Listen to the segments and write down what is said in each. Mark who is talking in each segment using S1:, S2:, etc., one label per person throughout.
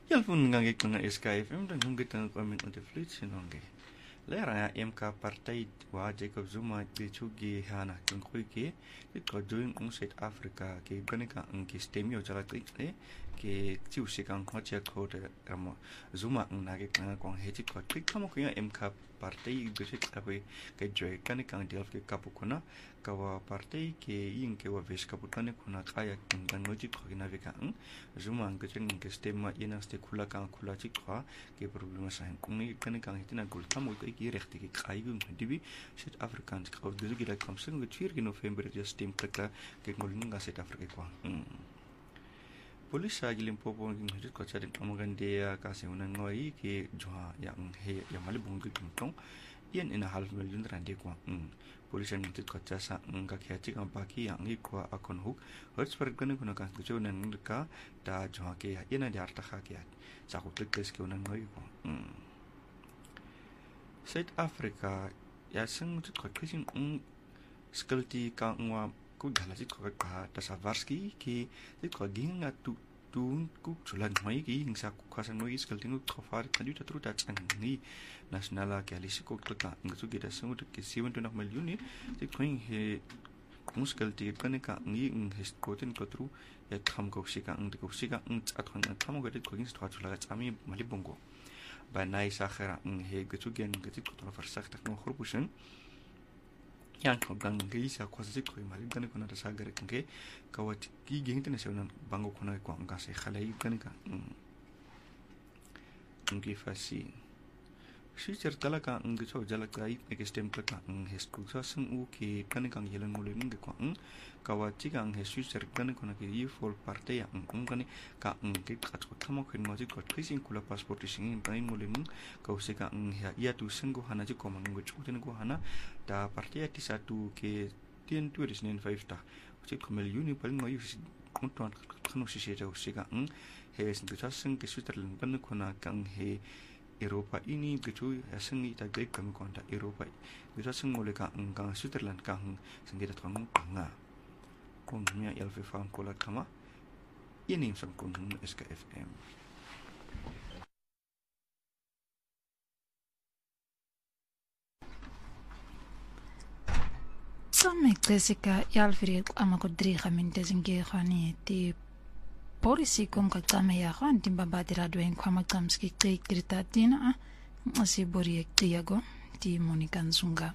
S1: Yalfun ngange kuna SKFM dan hungit ang komen on the fleet sinonge. Lera MK Partij wa Jacob Zuma de chugi hana kungkuike ko doing on South Africa ke ganika ang ke stemio jala klikle ke chiusi kang hocha ko de ramo Zuma ang nage kang kwang heji ko klik kamo kuya MK Partij de chikabe ke joy kanika ang dial ke kapukuna kawa Partij ke yin ke wa ves kaputane kuna kaya kingan noji ko ginavika ang Zuma ang ke ke stema ina ste kula kang kula chikwa ke problema sa kung kanika ang hitina gul kamo ki rechte ki kaigung dibi South Africans ka ordu gila kamsen ge 4 November dia stem plekla ke ngolunga South Africa kwa Polis sa gilim popo ngin hujut ko chadin amogan dia ka se unan ngoi ke jwa yang he yang mali bung tong yen in a half million rand kwa Polis yang ngit ko cha sa nga khachi ang baki yang ni kwa akon huk hotsberg gane kuna ka chu nan ka da jwa ke yen dia arta kha ke sa ko tes ke unan ngoi kwa South Africa ya sing ko khising skelti ka ngwa ku dhalajit ko ka tasavarski ki ko ginga tu ku chulan mai ki hingsa ku khasan noi skelti nu khofar khaju tatru ta changi nationala ke alisi ko ka ngsu gida sung ke 7 million ni ko he muskelti kane ka ngi hist ko tin ko tru ya kham ko sika ko sika athon kham ko dit ko gin sta chula chami mali bongo Banai Sahara he getugen getik ko versagt no khurbuschen yang ko gang geisa ko se ko mali gane ko na sagar ke kawat ki gengte na senan bango ko na ko anga se khalai gane ka ngi fasi shi certala ka ngi so jala kai ke stem ka he school sa sung u ki gane ka yelan ngule ngi ko kawat ti gang he shi cer gane ko na ke yi for parte ya gane ka ngi ka ko thamo khin no ji ko khising kula passport sing bai ngule ngi ka se ka ya tu singo hana ji ko mang ngi chu tin ko hana da parte ya ti satu ke tien tu ris nen 5 ta ji ko mel uni pal no yi konton khano si se se ka he sin ta sing ke Switzerland ban ko na kang he Eropa ini gitu ya sengi ta grade kami konta Eropa bisa seng oleh ka engkang Switzerland kang sengi da tong panga konnya elfe fan kola kama ini sang kun SKFM
S2: Samme klasika yalfiri amako driga minte zinge khani ti Polisi kom ka kama ya khan timba badira doen kwama kamski kei krita tina asi bori ektiago ti Monica Nzunga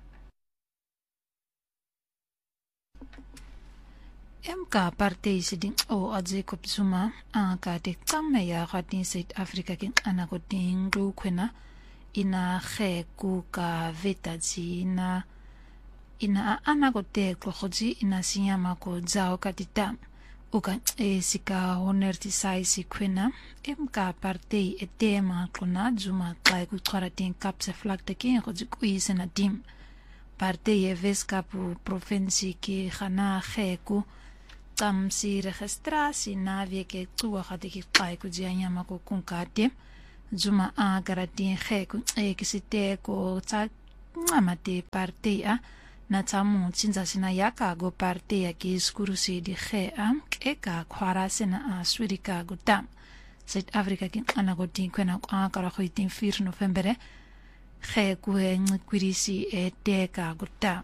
S2: MK Partij sidin o Jacob Zuma ka te kama ya khati South Africa kin anako tingu kwena ina khe ku ka vetaji ina anako te kloji ina sinyama ko zao katita Uka sika honerti sai si kwena MK Partij etema klona Zuma kai ku kwaratin kapse flakte kin ko jikuise na dim Partij veskapu provinsi ki khana kheku tamsi registrasi na wieke tuwa khati ki kai ku jianya ma ko kunkate Zuma agaratin kheku kisite ko ta ngamate Partij na tamu tsinza sina yaka go parte ya ki skurusi di khea eka khwara sina aswirika go tam South Africa kin anago tin kwena akara khoitin 4 November khe ku ngwirisi eteka go tam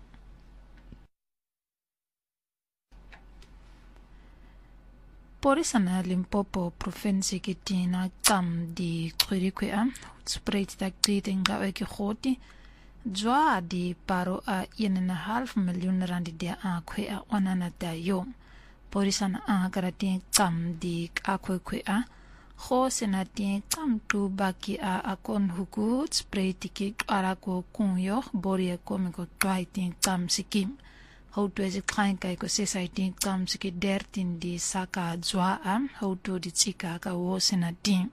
S2: Porisana Limpopo province kitina tam di khwirikwa spread ta kritinga eke khoti Jwa di paro a 1.5 million rand dia akwe a onana da yo. Polisan a garatin tam di akwe kwe a. Ho senatin tam tu baki a akon huku spray tiki arako kunyo bori a komiko twaitin tam sikim. How to as a client kai ko society tam siki dertin di saka jwa a how to di chika ka wo senatin.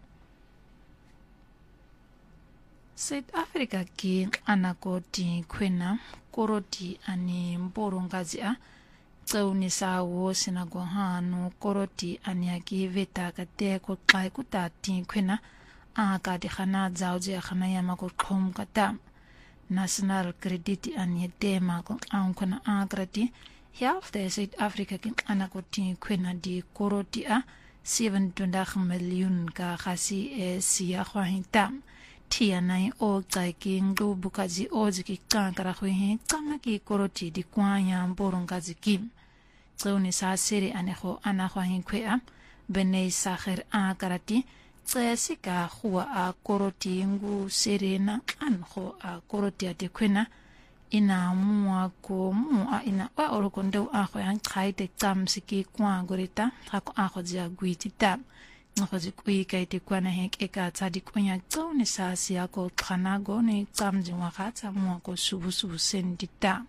S2: South Africa ki anako ti kwena koroti ani mborongazi a tsauni sa wo sinago hanu koroti ani aki veta ka te ko kai ku ta ti kwena a ka di khana zawje khana yama ko khom ka ta national credit ani tema ko an kuna agrati half the South Africa ki anako ti kwena di koroti a 27 miljoen ka khasi siya khwahin tam tianai o tsaking do bukaji ojiki kankara khwe kama ki koroti di kwanya mboronga zikim tsoni sa sere aneho anakhwahin khwea benei sakhir akarati tsesika khwa a koroti ngu serena anho a koroti ate khwena ina mua ko mua ina wa orokondo akho yang khaite tsamsiki kwa gorita hako akho jia guitita ngozi kui kaite kwana hek eka tsadi kunya tsone sasi yako khanago ne tsamji wa khatsa mua ko subu sendita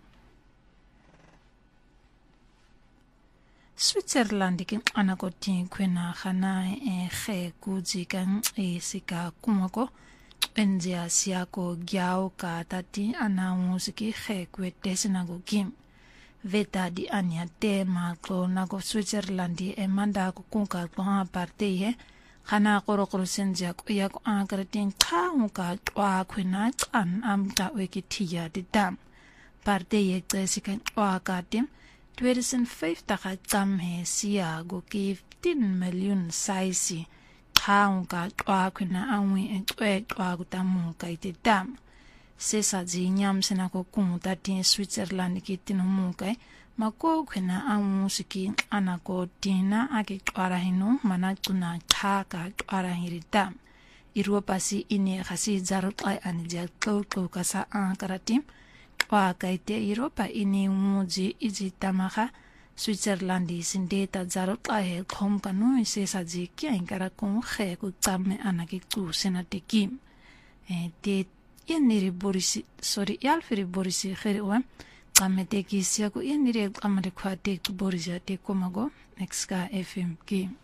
S2: Switzerland ki anakoti kwena khana khe kuji kan sika kumako Enjia siako gyao ka tati ana musiki khekwe tesinago kim veta di anya te maklo nago Switzerland emanda ko kunka kwa parte ye khana korokoro senjia ko yak akratin khaung ka twa khwina tsan amta weki thiya ditam parte ye tsika twa ka tim 2005 ta tsam he siago ki 15 million saisi Haunga twa kuna awi twa kutamu kaite dam sesa jinyam sena ko kunta tin Switzerland ki tinu kai mako kuna amu siki anako tina ake twara hinu mana tuna thaka twara hirita Europa si ine khasi zarut ai anja ko kasa karatim twa kaite Europa ine muji ijitamaha Switzerland sindeta zarot ahe khom kanu se saji kya inkara kon khe ku tsamme anaki tu senate kim te yeniri borisi sorry yalfiri borisi khere wa tsamme te kisya ku yeniri amare khwa te borisi te komago next ka fm kim